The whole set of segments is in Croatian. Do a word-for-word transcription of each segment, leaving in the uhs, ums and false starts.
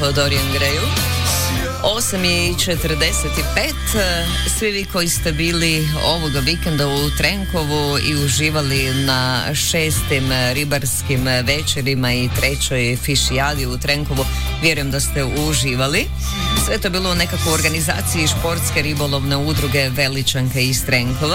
Dorian Grayu. osam i četrdeset pet. Svi vi koji ste bili ovoga vikenda u Trenkovu i uživali na šestim ribarskim večerima i trećoj fišijadi u Trenkovu, vjerujem da ste uživali. Sve to bilo u nekakvoj organizaciji športske ribolovne udruge Veličanke iz Trenkova.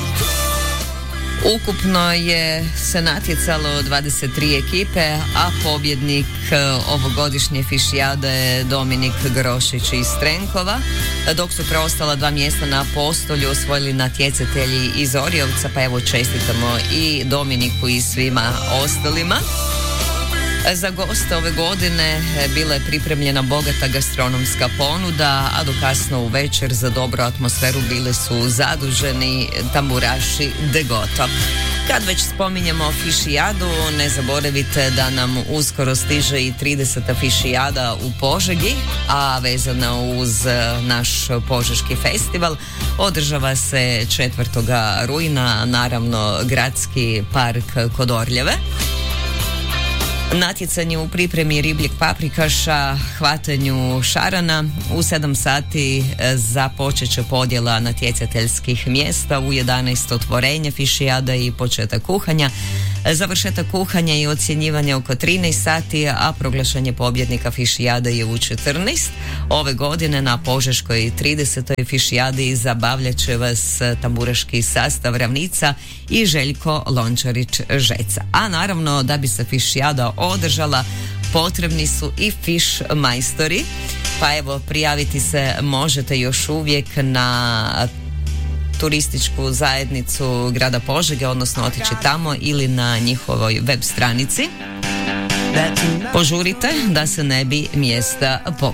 Ukupno je se natjecalo dvadeset tri ekipe, a pobjednik ovogodišnje fišijade je Dominik Grošić iz Trenkova, dok su preostala dva mjesta na postolju osvojili natjecatelji iz Orjevca, pa evo čestitamo i Dominiku i svima ostalima. Za goste ove godine bila je pripremljena bogata gastronomska ponuda, a do kasno u večer za dobru atmosferu bili su zaduženi tamburaši Degoto. Kad već spominjemo fišijadu, ne zaboravite da nam uskoro stiže i trideseta fišijada u Požegi, a vezana uz naš Požeški festival. Održava se četvrtog rujna, naravno Gradski park kod Orljeve. Natjecanje u pripremi ribljeg paprikaša, hvatanju šarana. U sedam sati započet će podjela natjecateljskih mjesta, u jedanaest otvorenje fišijada i početak kuhanja. Završetak kuhanja i ocjenjivanje oko trinaest sati, a proglašenje pobjednika fišijada je u četrnaest. Ove godine na Požeškoj tridesetoj fišijadi zabavljat će vas tamburaški sastav Ravnica i Željko Lončarić Žeca. A naravno, da bi se fišijada održala, potrebni su i fiš majstori, pa evo prijaviti se možete još uvijek na turističku zajednicu grada Požege, odnosno otići tamo ili na njihovoj web stranici. Požurite da se ne bi mjesta